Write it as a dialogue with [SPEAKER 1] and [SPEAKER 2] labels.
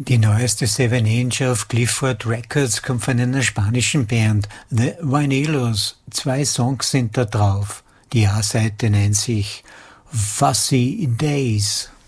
[SPEAKER 1] Die neueste 7-Inch auf Clifford Records kommt von einer spanischen Band, The Vinylos. 2 Songs sind da drauf. Die A-Seite nennt sich Fuzzy Days.